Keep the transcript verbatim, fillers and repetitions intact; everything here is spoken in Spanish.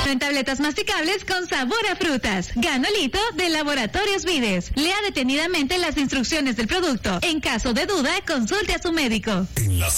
En tabletas masticables con sabor a frutas. Ganolito de Laboratorios Vides. Lea detenidamente las instrucciones del producto. En caso de duda, consulte a su médico. En la